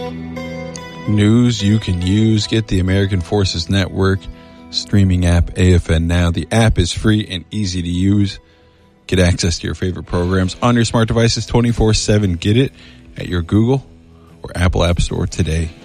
News you can use. Get the American Forces Network streaming app, AFN Now. The app is free and easy to use. Get access to your favorite programs on your smart devices 24/7. Get it at your Google or Apple App Store today.